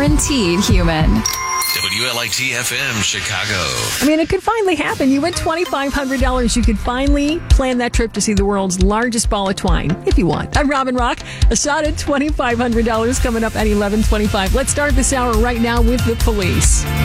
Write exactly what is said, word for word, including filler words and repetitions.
guaranteed human. W L I T F M Chicago. I mean, it could finally happen. You win twenty-five hundred dollars. You could finally plan that trip to see the world's largest ball of twine, if you want. I'm Robin Rock. A shot at twenty-five hundred dollars coming up at eleven twenty-five. Let's start this hour right now with the police.